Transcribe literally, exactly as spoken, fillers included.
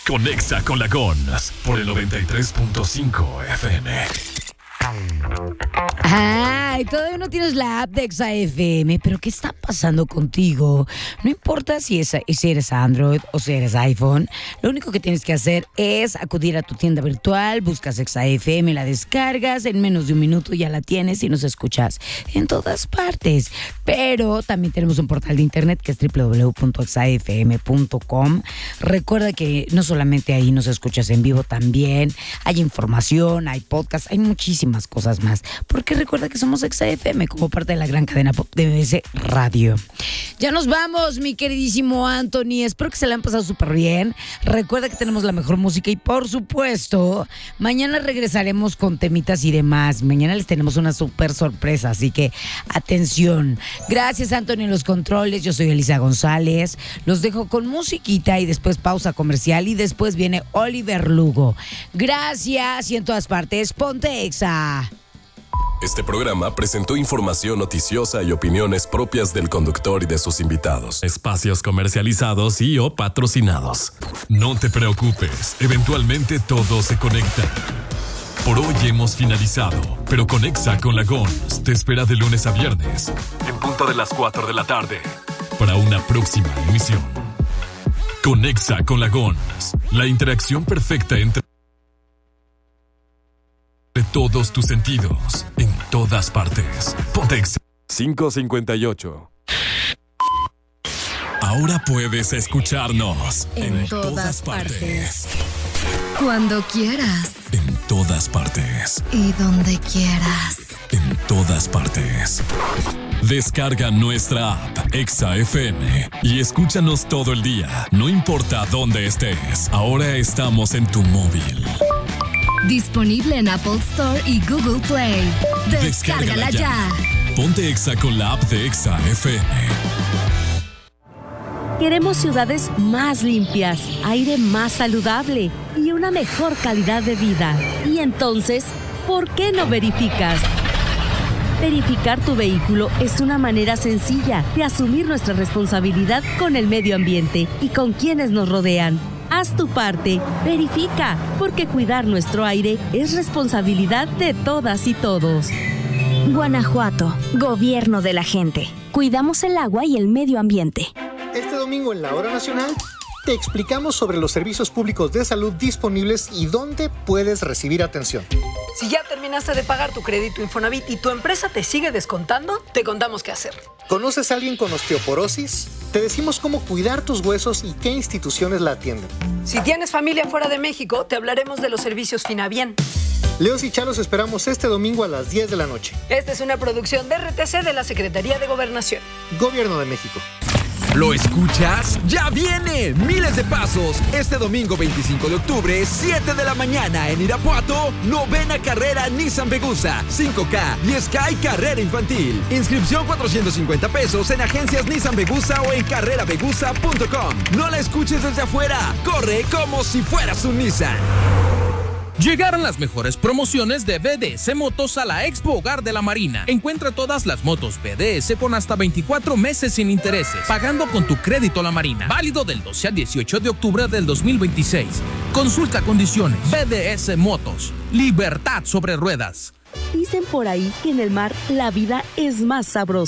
Conexa con la Gons por el noventa y tres punto cinco F M. Ay, todavía no tienes la app de Exa F M, pero ¿qué está pasando contigo? No importa si, es, si eres Android o si eres iPhone, lo único que tienes que hacer es acudir a tu tienda virtual, buscas Exa F M, la descargas, en menos de un minuto ya la tienes y nos escuchas en todas partes. Pero también tenemos un portal de internet que es doble u doble u doble u punto exa f m punto com. Recuerda que no solamente ahí nos escuchas en vivo, también hay información, hay podcast, hay muchísimas cosas más. Porque recuerda que somos Exa F M como parte de la gran cadena pop de B B C Radio. Ya nos vamos, mi queridísimo Anthony. Espero que se la han pasado súper bien. Recuerda que tenemos la mejor música y, por supuesto, mañana regresaremos con temitas y demás. Mañana les tenemos una súper sorpresa, así que atención. Gracias, Anthony, en los controles. Yo soy Elisa González. Los dejo con musiquita y después pausa comercial y después viene Oliver Lugo. Gracias y en todas partes, ponte Exa. Este programa presentó información noticiosa y opiniones propias del conductor y de sus invitados. Espacios comercializados y o patrocinados. No te preocupes, eventualmente todo se conecta. Por hoy hemos finalizado, pero Conexa con la Gons te espera de lunes a viernes, en punto de las cuatro de la tarde, para una próxima emisión. Conexa con la Gons, la interacción perfecta entre todos tus sentidos, en todas partes. Pontex cinco cincuenta y ocho. Ahora puedes escucharnos en, en todas, todas partes. partes. Cuando quieras. En todas partes. Y donde quieras. En todas partes. Descarga nuestra app Exa F M y escúchanos todo el día. No importa dónde estés. Ahora estamos en tu móvil. Disponible en Apple Store y Google Play. Descárgala, Descárgala ya. ya. Ponte Exa con la app de Exa F M. Queremos ciudades más limpias, aire más saludable y una mejor calidad de vida. Y entonces, ¿por qué no verificas? Verificar tu vehículo es una manera sencilla de asumir nuestra responsabilidad con el medio ambiente y con quienes nos rodean. Haz tu parte, verifica, porque cuidar nuestro aire es responsabilidad de todas y todos. Guanajuato, gobierno de la gente. Cuidamos el agua y el medio ambiente. Este domingo en la Hora Nacional te explicamos sobre los servicios públicos de salud disponibles y dónde puedes recibir atención. Si ya terminaste de pagar tu crédito Infonavit y tu empresa te sigue descontando, te contamos qué hacer. ¿Conoces a alguien con osteoporosis? Te decimos cómo cuidar tus huesos y qué instituciones la atienden. Si tienes familia fuera de México, te hablaremos de los servicios Finabien. Leos y Chalos esperamos este domingo a las diez de la noche. Esta es una producción de R T C de la Secretaría de Gobernación. Gobierno de México. ¿Lo escuchas? ¡Ya viene! Miles de pasos. Este domingo veinticinco de octubre, siete de la mañana en Irapuato, novena carrera Nissan Vegusa, cinco K, diez K y carrera infantil. Inscripción cuatrocientos cincuenta pesos en agencias Nissan Vegusa o en carrera vegusa punto com. No la escuches desde afuera. Corre como si fueras un Nissan. Llegaron las mejores promociones de B D S Motos a la Expo Hogar de la Marina. Encuentra todas las motos B D S con hasta veinticuatro meses sin intereses, pagando con tu crédito La Marina. Válido del doce al dieciocho de octubre del dos mil veintiséis. Consulta condiciones. B D S Motos. Libertad sobre ruedas. Dicen por ahí que en el mar la vida es más sabrosa.